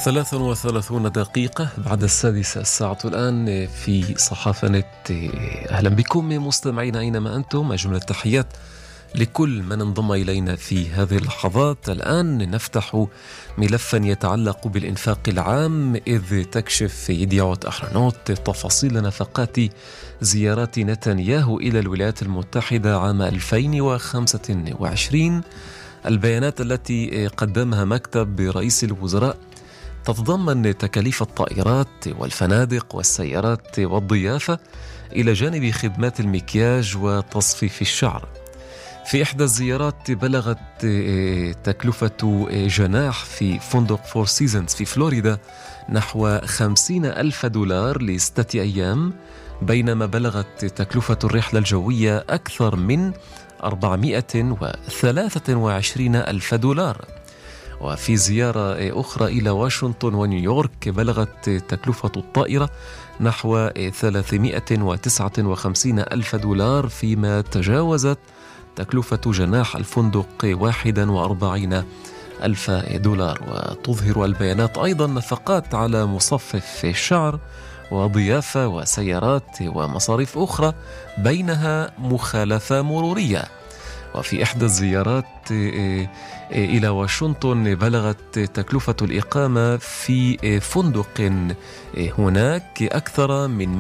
33 دقيقة بعد 6 الساعة الآن في صحافة نت. أهلا بكم مستمعين أينما أنتم، أجمل التحيات لكل من انضم إلينا في هذه اللحظات. الآن نفتح ملفا يتعلق بالإنفاق العام، إذ تكشف يديعوت أحرنوت تفاصيل نفقات زيارات نتنياهو إلى الولايات المتحدة عام 2025. البيانات التي قدمها مكتب رئيس الوزراء تتضمن تكاليف الطائرات والفنادق والسيارات والضيافة، إلى جانب خدمات المكياج وتصفيف الشعر. في إحدى الزيارات بلغت تكلفة جناح في فندق فور سيزنز في فلوريدا نحو $50,000 ل6 أيام، بينما بلغت تكلفة الرحلة الجوية أكثر من $423,000. وفي زيارة أخرى إلى واشنطن ونيويورك بلغت تكلفة الطائرة نحو $359,000، فيما تجاوزت تكلفة جناح الفندق $41,000. وتظهر البيانات أيضا نفقات على مصفف شعر وضيافة وسيارات ومصاريف أخرى، بينها مخالفة مرورية. وفي إحدى الزيارات إلى واشنطن بلغت تكلفة الإقامة في فندق هناك أكثر من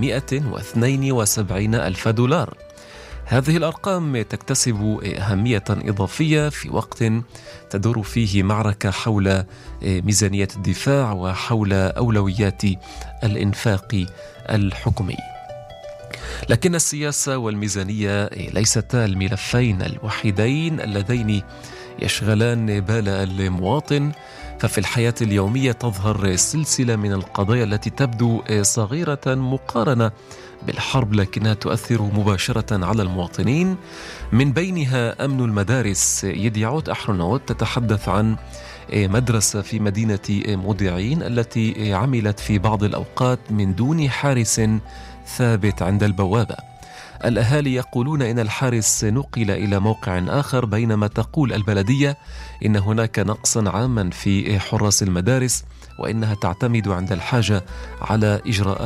$172,000. هذه الأرقام تكتسب أهمية إضافية في وقت تدور فيه معركة حول ميزانية الدفاع وحول أولويات الإنفاق الحكومي. لكن السياسة والميزانية ليستا الملفين الوحيدين اللذين يشغلان بال المواطن، ففي الحياة اليومية تظهر سلسلة من القضايا التي تبدو صغيرة مقارنة بالحرب، لكنها تؤثر مباشرة على المواطنين. من بينها أمن المدارس. يديعوت أحرنوت تتحدث عن مدرسة في مدينة مودعين التي عملت في بعض الأوقات من دون حارس ثابت عند البوابة. الأهالي يقولون إن الحارس نقل إلى موقع آخر، بينما تقول البلدية إن هناك نقصا عاما في حراس المدارس، وإنها تعتمد عند الحاجة على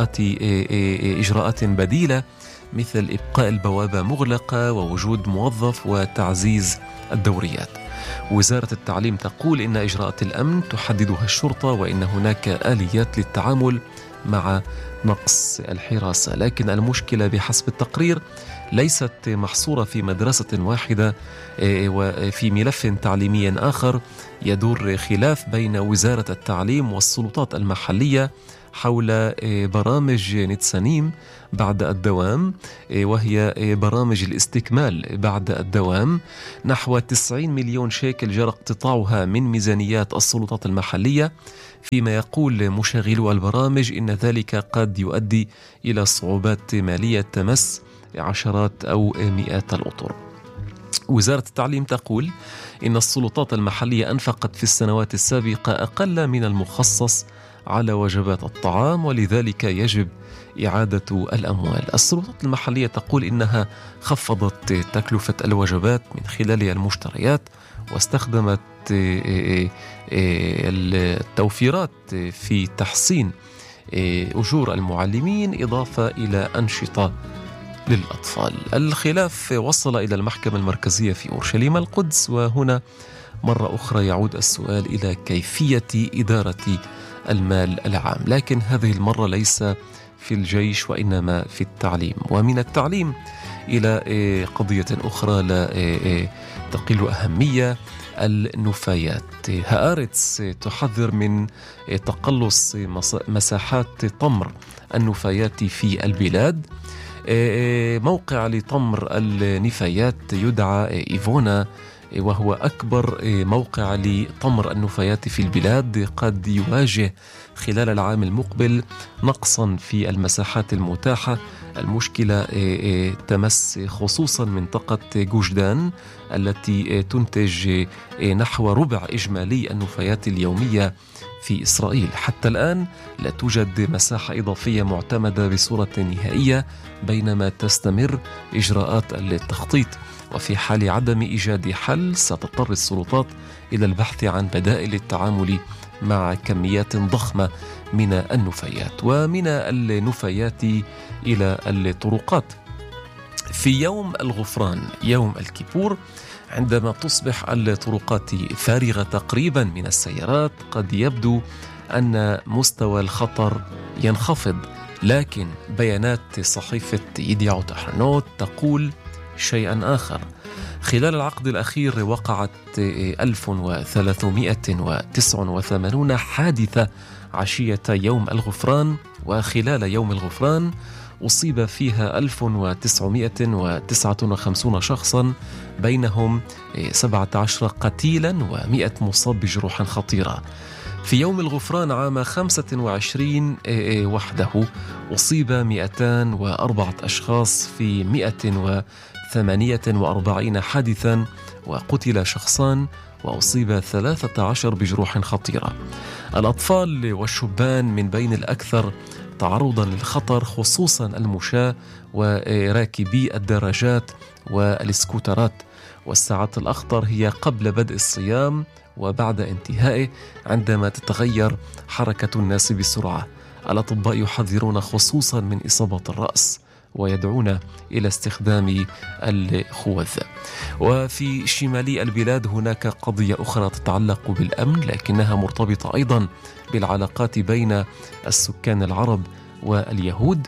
إجراءات بديلة، مثل إبقاء البوابة مغلقة ووجود موظف وتعزيز الدوريات. وزارة التعليم تقول إن إجراءات الأمن تحددها الشرطة، وإن هناك آليات للتعامل مع نقص الحراسة. لكن المشكلة بحسب التقرير ليست محصورة في مدرسة واحدة. وفي ملف تعليمي آخر يدور خلاف بين وزارة التعليم والسلطات المحلية حول برامج نتسانيم بعد الدوام، وهي برامج الاستكمال بعد الدوام. نحو 90 مليون شيكل جرى اقتطاعها من ميزانيات السلطات المحلية، فيما يقول مشغلو البرامج إن ذلك قد يؤدي إلى صعوبات مالية تمس عشرات أو مئات الأطر. وزارة التعليم تقول إن السلطات المحلية أنفقت في السنوات السابقة أقل من المخصص على وجبات الطعام، ولذلك يجب إعادة الأموال. السلطات المحلية تقول إنها خفضت تكلفة الوجبات من خلال المشتريات، واستخدمت التوفيرات في تحسين أجور المعلمين، إضافة إلى أنشطة للأطفال. الخلاف وصل إلى المحكمة المركزية في أورشليم القدس، وهنا مرة أخرى يعود السؤال إلى كيفية إدارة المال العام، لكن هذه المرة ليس في الجيش وإنما في التعليم. ومن التعليم إلى قضية أخرى لا تقل أهمية، النفايات. هآرتس تحذر من تقلص مساحات تمر النفايات في البلاد. موقع لتمر النفايات يدعى إيفونا، وهو أكبر موقع لتمر النفايات في البلاد، قد يواجه خلال العام المقبل نقصا في المساحات المتاحة. المشكلة تمس خصوصا منطقة جوش دان التي تنتج نحو ربع إجمالي النفايات اليومية في إسرائيل. حتى الآن لا توجد مساحة إضافية معتمدة بصورة نهائية، بينما تستمر إجراءات التخطيط. وفي حال عدم إيجاد حل ستضطر السلطات إلى البحث عن بدائل للتعامل مع كميات ضخمة من النفايات، ومن النفايات إلى الطرقات. في يوم الغفران، يوم الكيبور، عندما تصبح الطرقات فارغة تقريبا من السيارات، قد يبدو أن مستوى الخطر ينخفض، لكن بيانات صحيفة يديعوت أحرنوت تقول شيئا آخر. خلال العقد الأخير وقعت 1389 حادثة عشية يوم الغفران، وخلال يوم الغفران أصيب فيها 1959 شخصا، بينهم 17 قتيلا و100 مصاب بجروح خطيرة. في يوم الغفران عام 25 وحده أصيب 204 أشخاص في 148 حادثا، وقتل شخصان، وأصيب 13 بجروح خطيرة. الأطفال والشبان من بين الأكثر تعرضا للخطر، خصوصا المشاة وراكبي الدراجات والسكوترات. والساعات الأخطر هي قبل بدء الصيام وبعد انتهائه، عندما تتغير حركة الناس بسرعة. الأطباء يحذرون خصوصا من إصابة الرأس، ويدعون إلى استخدام الخوذ. وفي شمال البلاد هناك قضية أخرى تتعلق بالأمن، لكنها مرتبطة أيضا بالعلاقات بين السكان العرب واليهود.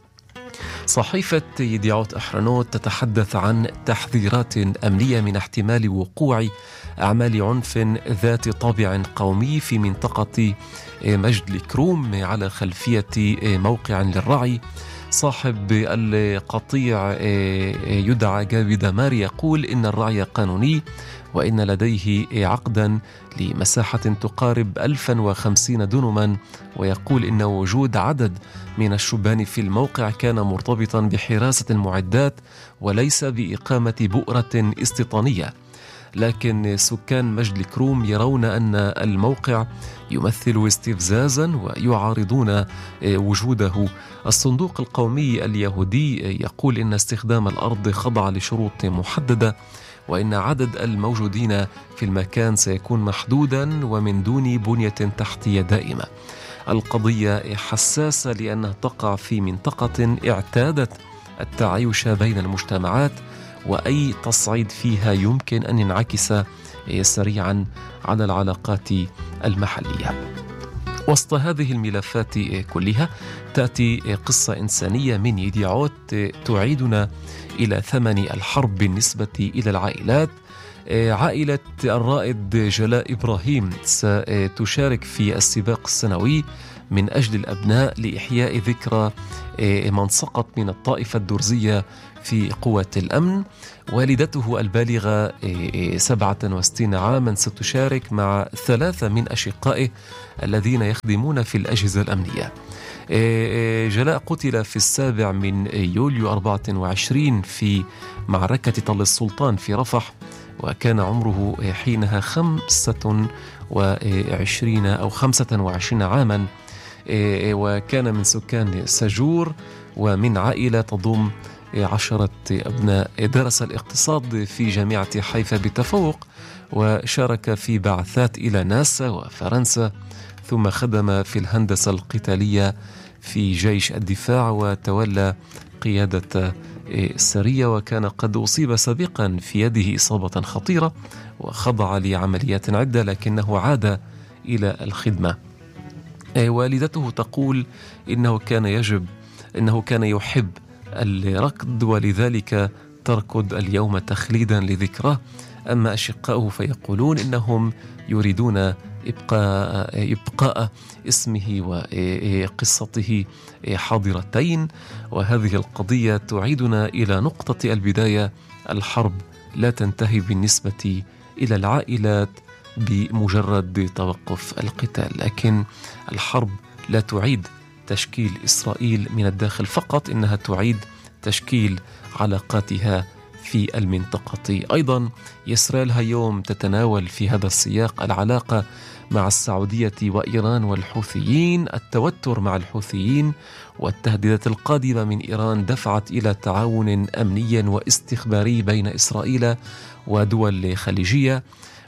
صحيفة يديعوت أحرنوت تتحدث عن تحذيرات أمنية من احتمال وقوع أعمال عنف ذات طابع قومي في منطقة مجد الكروم على خلفية موقع للرعي. صاحب القطيع يدعى جابي دمار يقول إن الرعي قانوني، وإن لديه عقدا لمساحة تقارب 1050 دنما، ويقول إن وجود عدد من الشبان في الموقع كان مرتبطا بحراسة المعدات وليس بإقامة بؤرة استيطانية. لكن سكان مجد الكروم يرون أن الموقع يمثل استفزازا ويعارضون وجوده. الصندوق القومي اليهودي يقول إن استخدام الأرض خضع لشروط محددة، وإن عدد الموجودين في المكان سيكون محدودا ومن دون بنية تحتية دائمة. القضية حساسة لأنها تقع في منطقة اعتادت التعايش بين المجتمعات، وأي تصعيد فيها يمكن أن ينعكس سريعا على العلاقات المحلية. وسط هذه الملفات كلها تأتي قصة إنسانية من يديعوت تعيدنا إلى ثمن الحرب بالنسبة إلى العائلات. عائلة الرائد جلاء إبراهيم ستشارك في السباق السنوي من أجل الأبناء لإحياء ذكرى من سقط من الطائفة الدرزية في قوة الأمن. والدته البالغة 67 عاما ستشارك مع 3 من أشقائه الذين يخدمون في الأجهزة الأمنية. جلاء قتل في 7 من يوليو 24 في معركة طل السلطان في رفح، وكان عمره حينها 25 عاما، وكان من سكان سجور ومن عائلة تضم 10 أبناء. درس الاقتصاد في جامعة حيفا بتفوق، وشارك في بعثات إلى ناسا وفرنسا، ثم خدم في الهندسة القتالية في جيش الدفاع، وتولى قيادة السرية، وكان قد أصيب سابقا في يده إصابة خطيرة وخضع لعمليات عدة، لكنه عاد إلى الخدمة. والدته تقول إنه كان يحب الركض، ولذلك تركض اليوم تخليدا لذكراه. أما أشقاؤه فيقولون إنهم يريدون إبقاء اسمه وقصته حاضرتين. وهذه القضية تعيدنا إلى نقطة البداية. الحرب لا تنتهي بالنسبة إلى العائلات بمجرد توقف القتال، لكن الحرب لا تعيد تشكيل إسرائيل من الداخل فقط، إنها تعيد تشكيل علاقاتها في المنطقة أيضا. إسرائيل اليوم تتناول في هذا السياق العلاقة مع السعودية وإيران والحوثيين. التوتر مع الحوثيين والتهديدات القادمة من إيران دفعت إلى تعاون أمني واستخباري بين إسرائيل ودول خليجية.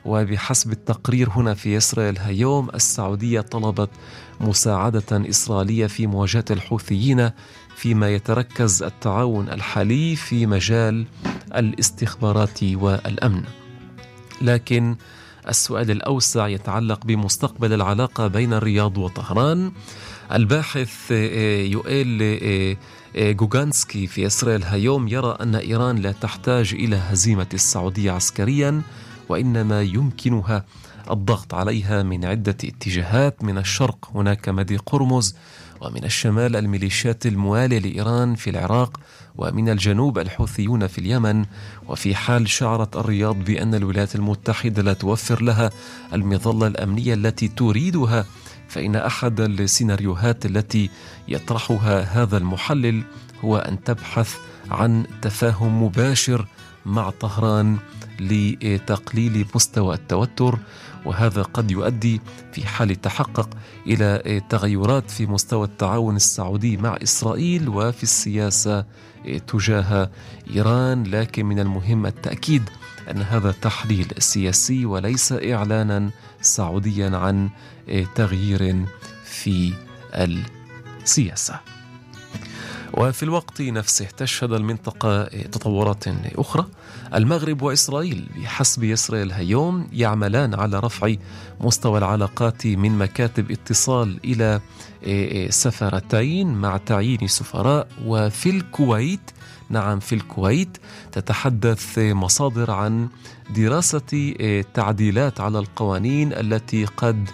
وبحسب التقرير هنا في إسرائيل هيوم، السعودية طلبت مساعدة إسرائيلية في مواجهة الحوثيين، فيما يتركز التعاون الحالي في مجال الاستخبارات والأمن. لكن السؤال الأوسع يتعلق بمستقبل العلاقة بين الرياض وطهران. الباحث يوئيل جوغانسكي في إسرائيل هيوم يرى أن إيران لا تحتاج إلى هزيمة السعودية عسكريا، وإنما يمكنها الضغط عليها من عدة اتجاهات. من الشرق هناك مدي قرمز، ومن الشمال الميليشيات الموالية لإيران في العراق، ومن الجنوب الحوثيون في اليمن. وفي حال شعرت الرياض بأن الولايات المتحدة لا توفر لها المظلة الأمنية التي تريدها، فإن أحد السيناريوهات التي يطرحها هذا المحلل هو أن تبحث عن تفاهم مباشر مع طهران لتقليل مستوى التوتر، وهذا قد يؤدي في حال تحقق إلى تغيرات في مستوى التعاون السعودي مع إسرائيل وفي السياسة تجاه إيران. لكن من المهم التأكيد أن هذا تحليل سياسي وليس إعلانا سعوديا عن تغيير في السياسة. وفي الوقت نفسه تشهد المنطقة تطورات أخرى. المغرب وإسرائيل بحسب إسرائيل هيوم يعملان على رفع مستوى العلاقات من مكاتب اتصال إلى سفارتين مع تعيين سفراء. وفي الكويت، نعم في الكويت، تتحدث مصادر عن دراسة تعديلات على القوانين التي قد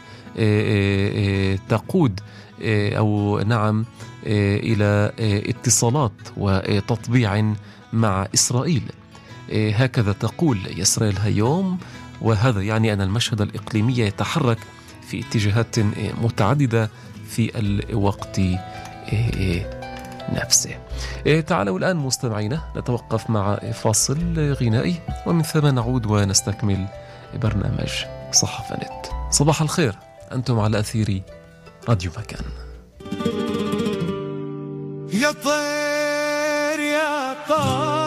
تقود أو نعم إلى اتصالات وتطبيع مع إسرائيل. هكذا تقول إسرائيل هيوم، وهذا يعني أن المشهد الإقليمي يتحرك في اتجاهات متعددة في الوقت نفسه. تعالوا الآن مستمعينا نتوقف مع فاصل غنائي، ومن ثم نعود ونستكمل برنامج صحافة نت. صباح الخير، أنتم على أثير راديو مكان. يا طير يا طير